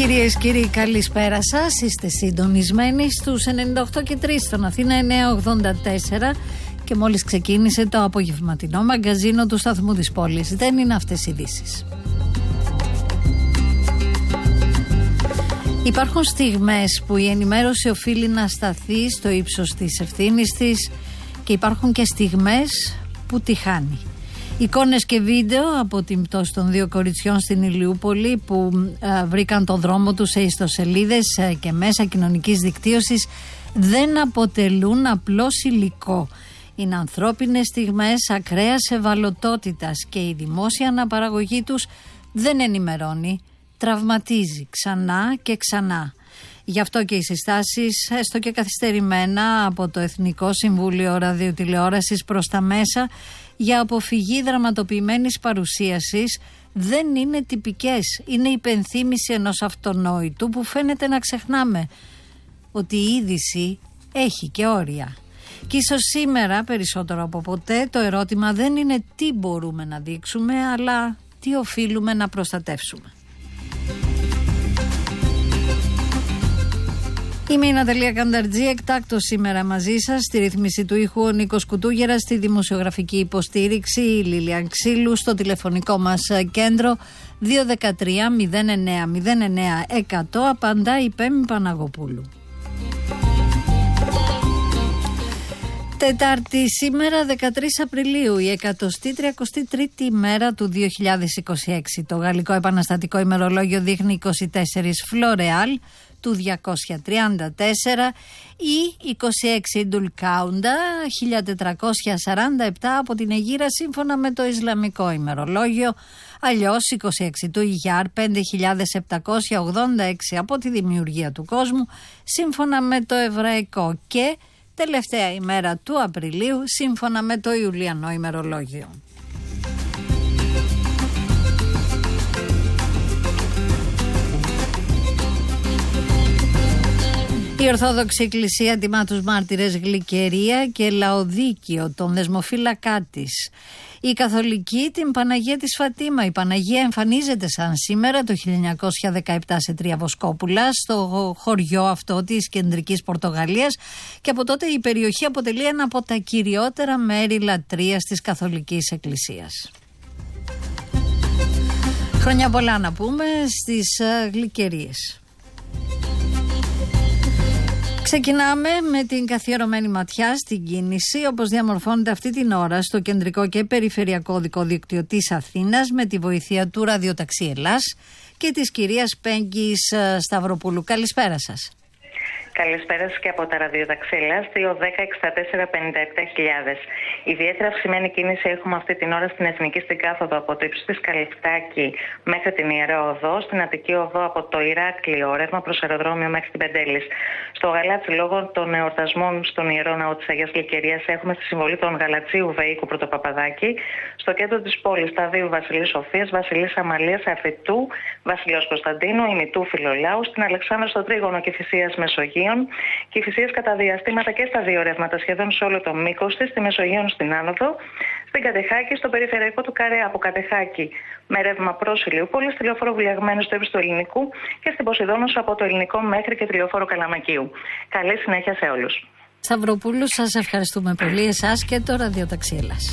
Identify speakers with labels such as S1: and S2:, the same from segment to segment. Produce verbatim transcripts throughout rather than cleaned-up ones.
S1: Κυρίες και κύριοι, καλησπέρα σας. Είστε συντονισμένοι στους ενενήντα οκτώ και τρία στον Αθήνα εννιακόσια ογδόντα τέσσερα και μόλις ξεκίνησε το απογευματινό μαγκαζίνο του σταθμού της πόλης. Δεν είναι αυτές οι ειδήσεις. Υπάρχουν στιγμές που η ενημέρωση οφείλει να σταθεί στο ύψος της ευθύνης της και υπάρχουν και στιγμές που τη χάνει. Εικόνες και βίντεο από την πτώση των δύο κοριτσιών στην Ηλιούπολη που α, βρήκαν τον δρόμο τους σε ιστοσελίδες α, και μέσα κοινωνικής δικτύωσης δεν αποτελούν απλώς υλικό. Είναι ανθρώπινες στιγμές ακραίας ευαλωτότητας και η δημόσια αναπαραγωγή τους δεν ενημερώνει, τραυματίζει ξανά και ξανά. Γι' αυτό και οι συστάσεις, έστω και καθυστερημένα από το Εθνικό Συμβούλιο Ραδιοτηλεόρασης προς τα μέσα για αποφυγή δραματοποιημένης παρουσίασης, δεν είναι τυπικές. Είναι υπενθύμηση ενός αυτονόητου που φαίνεται να ξεχνάμε, ότι η είδηση έχει και όρια. Και ίσως σήμερα περισσότερο από ποτέ το ερώτημα δεν είναι τι μπορούμε να δείξουμε, αλλά τι οφείλουμε να προστατεύσουμε. Είμαι η Ναταλία Κανταρτζή, εκτάκτως σήμερα μαζί σας. Στη ρύθμιση του ήχου ο Νίκος Κουτούγερας, στη δημοσιογραφική υποστήριξη η Λίλια Ξύλου, στο τηλεφωνικό μας κέντρο δύο ένα τρία μηδέν εννέα μηδέν εννέα εκατό απαντά η Πέμη Παναγοπούλου. Τετάρτη σήμερα δεκατρείς Απριλίου, η εκατοστή τριακοστή τρίτη ημέρα του δύο χιλιάδες είκοσι έξι. Το γαλλικό επαναστατικό ημερολόγιο δείχνει είκοσι τέσσερις Φλωρεάλ του διακόσια τριάντα τέσσερα ή είκοσι έξι Ντουλκάουντα χίλια τετρακόσια σαράντα επτά από την Αιγύρα σύμφωνα με το Ισλαμικό ημερολόγιο, αλλιώς είκοσι έξι του Ιγιάρ πέντε χιλιάδες επτακόσια ογδόντα έξι από τη δημιουργία του κόσμου σύμφωνα με το Εβραϊκό και τελευταία ημέρα του Απριλίου σύμφωνα με το Ιουλιανό ημερολόγιο. Η Ορθόδοξη Εκκλησία τιμά τους μάρτυρες Γλυκερία και Λαοδίκιο, τον δεσμοφύλακά της. Η Καθολική την Παναγία της Φατίμα. Η Παναγία εμφανίζεται σαν σήμερα το χίλια εννιακόσια δεκαεπτά σε Τρία Βοσκόπουλα, στο χωριό αυτό της κεντρικής Πορτογαλίας, και από τότε η περιοχή αποτελεί ένα από τα κυριότερα μέρη λατρείας της Καθολικής Εκκλησίας. Χρόνια πολλά να πούμε στις Γλυκερίες. Ξεκινάμε με την καθιερωμένη ματιά στην κίνηση, όπως διαμορφώνεται αυτή την ώρα στο κεντρικό και περιφερειακό οδικό δίκτυο της Αθήνας με τη βοήθεια του Ραδιοταξί Ελλάς και της κυρίας Πέγγης Σταυροπούλου. Καλησπέρα σας.
S2: Καλησπέρα σας και από τα ραδιοταξί Ελλάς, δύο δέκα εξήντα τέσσερα πενήντα επτά χιλιάδες. Ιδιαίτερα αυξημένη κίνηση έχουμε αυτή την ώρα στην Εθνική στην Κάθοδο από το ύψος της Καλυφτάκη μέχρι την Ιερά Οδό, στην Αττική Οδό από το Ηράκλειο, ρεύμα προς αεροδρόμιο μέχρι την Πεντέλης. Στο Γαλάτσι, λόγω των εορτασμών στον Ιερό Ναό της Αγίας Γλυκερίας, έχουμε στη συμβολή των Γαλατσίου Βεϊκού Πρωτοπαπαδάκη. Στο κέντρο της πόλης, τα δύο Βασιλής Σοφίας, Βασιλής Αμαλίας Αφιτού, Βασιλιός Κωνσταντίνου, ημιτού Φιλολάου, στην Αλεξάνδρα στο τρίγωνο Κηφισίας Μεσογείου. Και Κηφισίας κατά διαστήματα και στα δύο ρεύματα σχεδόν σε όλο το μήκος της, στη Μεσογείων στην Άνοδο, στην Κατεχάκη, στο περιφερειακό του Καρέ από Κατεχάκη με ρεύμα προς Ηλιούπολη, στη λεωφόρο Βουλιαγμένου στο ύψος του Ελληνικού και στην Ποσειδόνωσο από το Ελληνικό μέχρι και τη λεωφόρο Καλαμακίου. Καλή συνέχεια σε όλους.
S1: Σταυροπούλου, σας ευχαριστούμε πολύ, εσάς και το Ραδιοταξί Ελλάς.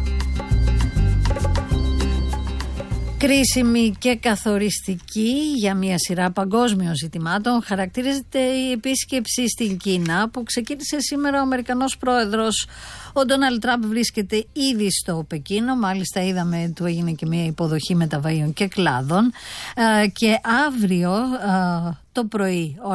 S1: Κρίσιμη και καθοριστική για μια σειρά παγκόσμιων ζητημάτων χαρακτηρίζεται η επίσκεψη στην Κίνα που ξεκίνησε σήμερα. Ο Αμερικανός πρόεδρος ο Ντόναλντ Τραμπ βρίσκεται ήδη στο Πεκίνο, μάλιστα είδαμε του έγινε και μια υποδοχή μεταβαίων και κλάδων, και αύριο το πρωί